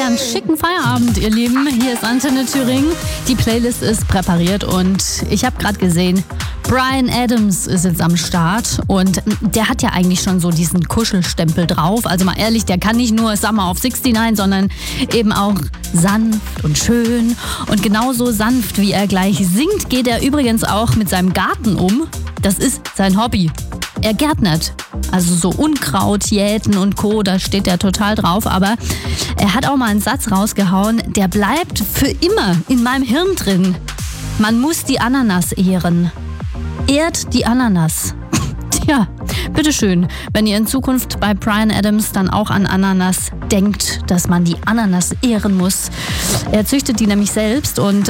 Ja, einen schicken Feierabend, ihr Lieben. Hier ist Antenne Thüringen. Die Playlist ist präpariert und ich habe gerade gesehen, Bryan Adams ist jetzt am Start und der hat ja eigentlich schon so diesen Kuschelstempel drauf. Also mal ehrlich, der kann nicht nur Summer of 69, sondern eben auch sanft und schön. Und genauso sanft, wie er gleich singt, geht er übrigens auch mit seinem Garten um. Das ist sein Hobby. Er gärtnert. Also so Unkraut, Jäten und Co., da steht er total drauf. Aber er hat auch mal einen Satz rausgehauen, der bleibt für immer in meinem Hirn drin. Man muss die Ananas ehren. Ehrt die Ananas. Tja, bitteschön, wenn ihr in Zukunft bei Bryan Adams dann auch an Ananas denkt, dass man die Ananas ehren muss. Er züchtet die nämlich selbst und